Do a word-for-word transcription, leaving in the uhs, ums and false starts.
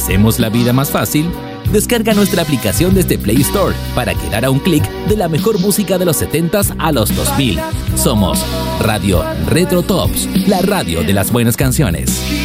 hacemos la vida más fácil? Descarga nuestra aplicación desde Play Store para quedar a un clic de la mejor música de los setentas a los dos mil. Somos Radio Retro Tops, la radio de las buenas canciones.